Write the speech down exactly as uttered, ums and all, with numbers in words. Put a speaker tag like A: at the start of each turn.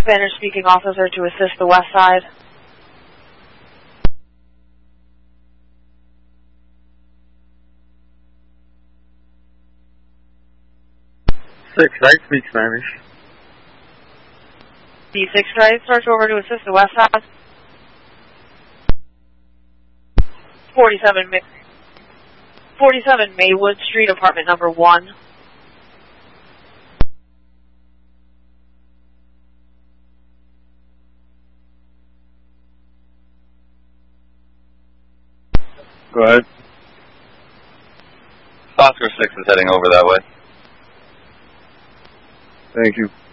A: Spanish-speaking officer to assist the west side.
B: Six, I speak Spanish.
A: The six right, search over to assist the west side. forty-seven, May forty-seven Maywood Street, apartment number one.
B: Go ahead.
C: Oscar six is heading over that way.
B: Thank you.